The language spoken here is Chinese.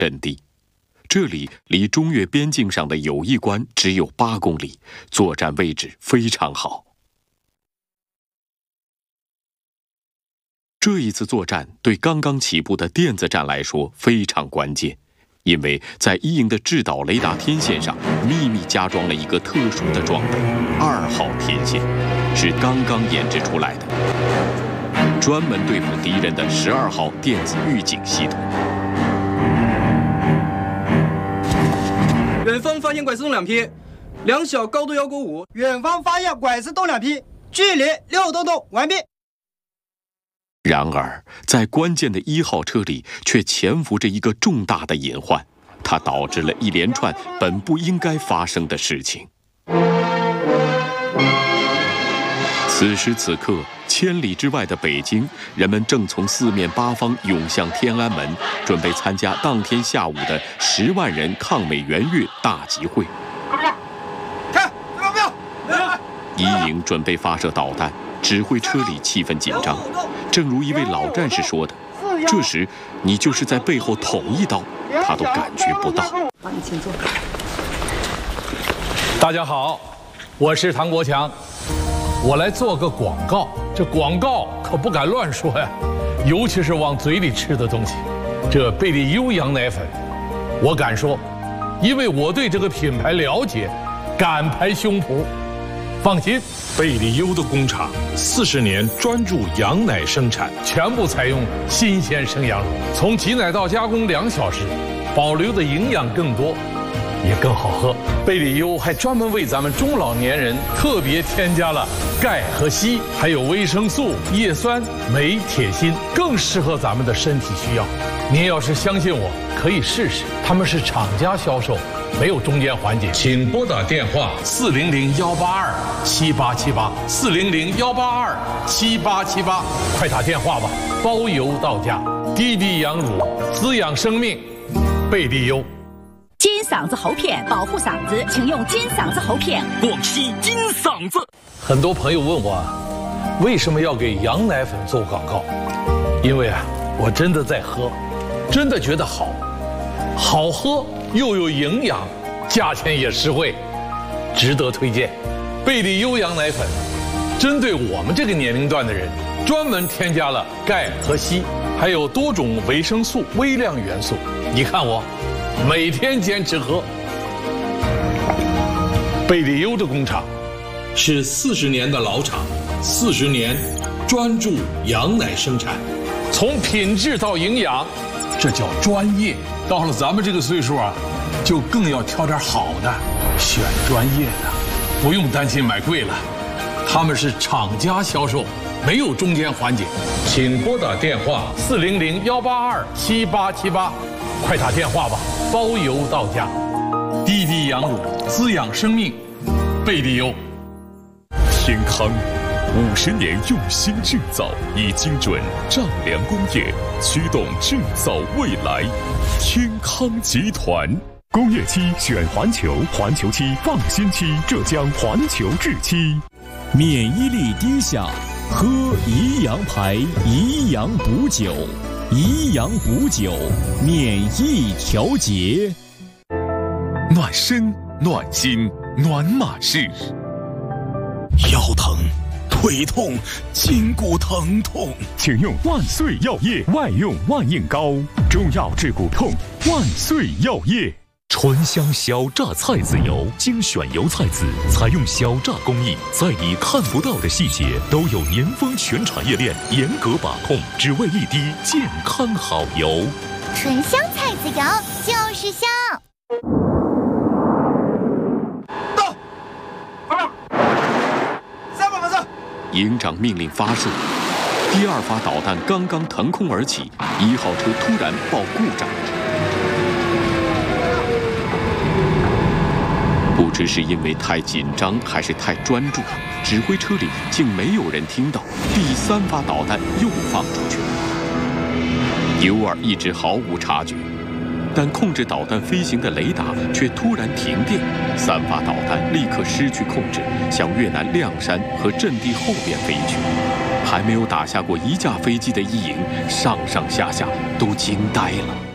阵地。这里离中越边境上的友谊关只有8公里，作战位置非常好。这一次作战对刚刚起步的电子战来说非常关键，因为在一营的制导雷达天线上秘密加装了一个特殊的装备，2号天线，是刚刚研制出来的，专门对付敌人的12号电子预警系统。 远方发现拐子洞2批，2小高度195。 远方发现拐子洞2批，距离6洞洞，完毕。 然而，在关键的1号车里却潜伏着一个重大的隐患，它导致了一连串本不应该发生的事情。此时此刻，千里之外的北京，人们正从4面8方涌向天安门，准备参加当天下午的10万人抗美援越大集会。 看，有没有？ 一营准备发射导弹，指挥车里气氛紧张。正如一位老战士说的，这时你就是在背后捅一刀，他都感觉不到。 好，你请坐。 大家好，我是唐国强，我来做个广告。这广告可不敢乱说呀，尤其是往嘴里吃的东西。这贝利优羊奶粉，我敢说，因为我对这个品牌了解，敢拍胸脯。放心， 贝利优的工厂40年专注羊奶生产， 全部采用新鲜生羊乳，从挤奶到加工2小时，保留的营养更多，也更好喝。贝利优还专门为咱们中老年人特别添加了钙和硒，还有维生素、叶酸、镁、铁、锌，更适合咱们的身体需要。您要是相信我，可以试试。他们是厂家销售，没有中间环节。请拨打电话400-182-7878，400-182-7878，快打电话吧，包邮到家。滴滴羊乳，滋养生命，贝利优。 金嗓子喉片保护嗓子，请用金嗓子喉片。 广西金嗓子。 很多朋友问我，为什么要给羊奶粉做广告？因为我真的在喝，真的觉得好喝又有营养，价钱也实惠，值得推荐。贝利优羊奶粉针对我们这个年龄段的人，专门添加了钙和硒，还有多种维生素、微量元素。你看我每天坚持喝。贝利优的工厂是40年的老厂，40年专注羊奶生产，从品质到营养，这叫专业。到了咱们这个岁数就更要挑点好的，选专业的，不用担心买贵了。他们是厂家销售，没有中间环节。请拨打电话400-182-7878，快打电话吧，包邮到家。滴滴羊乳，滋养生命，贝利优。 天康50年用心制造，以精准丈量工业驱动制造未来。天康集团，工业漆选环球，环球漆放心漆，浙江环球制漆。 免疫力低下，喝宜阳牌宜阳补酒，宜阳补酒，免疫调节。 暖身、暖心、暖马式。 腰疼、腿痛、筋骨疼痛， 请用万岁药业外用万应膏，中药治骨痛，万岁药业。 醇香小榨菜籽油，精选油菜籽，采用小榨工艺，在你看不到的细节都有年丰全产业链严格把控，只为一滴健康好油。 醇香菜籽油就是香。 到，发射，3发射。 营长命令发射，第2发导弹刚刚腾空而起，1号车突然报故障。不知是因为太紧张还是太专注，指挥车里竟没有人听到第3发导弹又放出去了。U2一直毫无察觉，但控制导弹飞行的雷达却突然停电，3发导弹立刻失去控制，向越南谅山和阵地后边飞去。还没有打下过1架飞机的一营，上上下下都惊呆了。